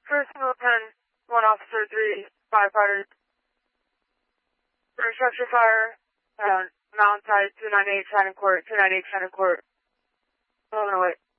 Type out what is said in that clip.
First Mill 10, 1 Officer, 3 firefighters. For structure fire, Mountainside, 298 Shannon Court, 298 Shannon Court. 1108.